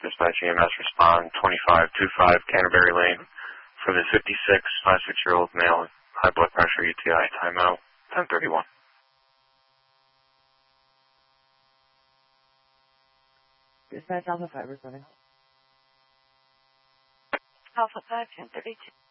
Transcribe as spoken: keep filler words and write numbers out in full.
Dispatch E M S respond twenty-five twenty-five Canterbury Lane for the fifty-six, five six-year-old male with high blood pressure, U T I, timeout, ten thirty-one. Dispatch Alpha five responding. Alpha five, ten thirty-two.